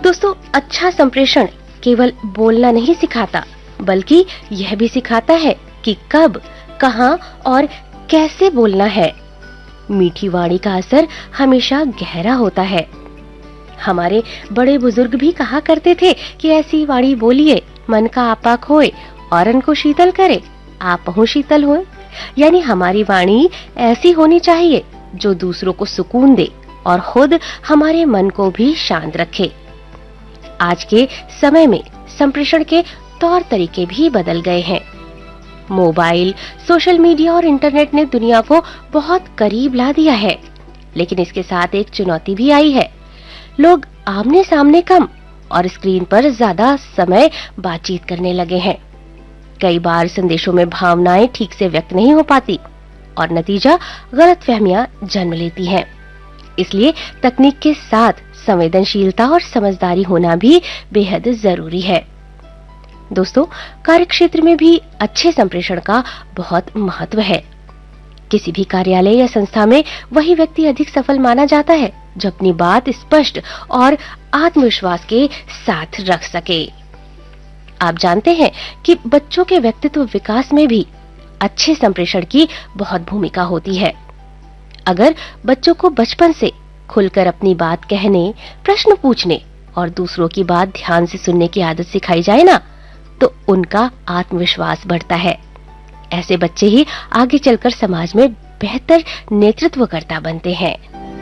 दोस्तों, अच्छा संप्रेषण केवल बोलना नहीं सिखाता, बल्कि यह भी सिखाता है कि कब, कहां और कैसे बोलना है। मीठी वाणी का असर हमेशा गहरा होता है। हमारे बड़े बुजुर्ग भी कहा करते थे कि ऐसी वाणी बोलिए मन का आपा खोए, औरन को शीतल करे, आपहु शीतल होए। यानी हमारी वाणी ऐसी होनी चाहिए जो दूसरों को सुकून दे और खुद हमारे मन को भी शांत रखे। आज के समय में संप्रेषण के तौर तरीके भी बदल गए हैं। मोबाइल, सोशल मीडिया और इंटरनेट ने दुनिया को बहुत करीब ला दिया है, लेकिन इसके साथ एक चुनौती भी आई है। लोग आमने सामने कम और स्क्रीन पर ज्यादा समय बातचीत करने लगे हैं। कई बार संदेशों में भावनाएं ठीक से व्यक्त नहीं हो पाती और नतीजा गलतफहमियां जन्म लेती हैं। इसलिए तकनीक के साथ संवेदनशीलता और समझदारी होना भी बेहद जरूरी है। दोस्तों, कार्यक्षेत्र में भी अच्छे संप्रेषण का बहुत महत्व है। किसी भी कार्यालय या संस्था में वही व्यक्ति अधिक सफल माना जाता है जो अपनी बात स्पष्ट और आत्मविश्वास के साथ रख सके। आप जानते हैं कि बच्चों के व्यक्तित्व विकास में भी अच्छे संप्रेषण की बहुत भूमिका होती है। अगर बच्चों को बचपन से खुलकर अपनी बात कहने, प्रश्न पूछने और दूसरों की बात ध्यान से सुनने की आदत सिखाई जाए ना, तो उनका आत्मविश्वास बढ़ता है। ऐसे बच्चे ही आगे चलकर समाज में बेहतर नेतृत्वकर्ता बनते हैं।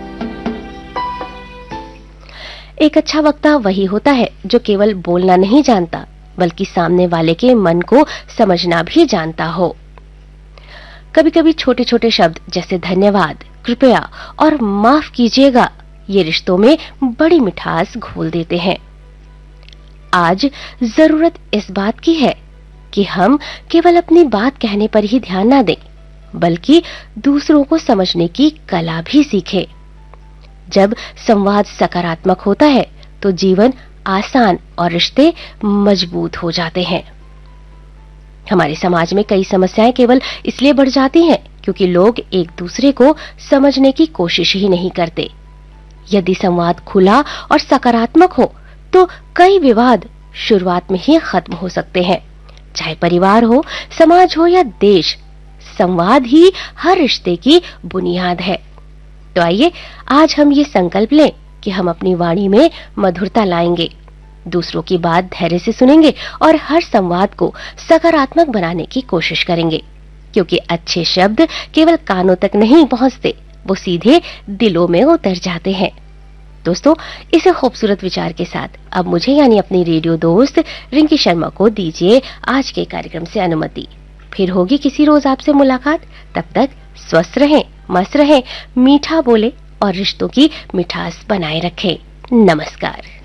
एक अच्छा वक्ता वही होता है जो केवल बोलना नहीं जानता, बल्कि सामने वाले के मन को समझना भी जानता हो। कभी-कभी छोटे-छोटे शब्द जैसे धन्यवाद, कृपया और माफ कीजिएगा, ये रिश्तों में बड़ी मिठास घोल देते हैं। आज जरूरत इस बात की है कि हम केवल अपनी बात कहने पर ही ध्यान ना दें, बल्कि दूसरों को समझने की कला भी सीखें। जब संवाद सकारात्मक होता है तो जीवन आसान और रिश्ते मजबूत हो जाते हैं। हमारे समाज में कई समस्याएं केवल इसलिए बढ़ जाती हैं क्योंकि लोग एक दूसरे को समझने की कोशिश ही नहीं करते। यदि संवाद खुला और सकारात्मक हो तो कई विवाद शुरुआत में ही खत्म हो सकते हैं। चाहे परिवार हो, समाज हो या देश, संवाद ही हर रिश्ते की बुनियाद है। तो आइए आज हम ये संकल्प लें कि हम अपनी वाणी में मधुरता लाएंगे, दूसरों की बात धैर्य से सुनेंगे और हर संवाद को सकारात्मक बनाने की कोशिश करेंगे, क्योंकि अच्छे शब्द केवल कानों तक नहीं पहुंचते, वो सीधे दिलों में उतर जाते हैं। दोस्तों, इसे खूबसूरत विचार के साथ अब मुझे यानी अपनी रेडियो दोस्त रिंकी शर्मा को दीजिए आज के कार्यक्रम से अनुमति। फिर होगी किसी रोज आपसे मुलाकात। तब तक स्वस्थ रहें, मस्त रहें, मीठा बोले और रिश्तों की मिठास बनाए रखें। नमस्कार।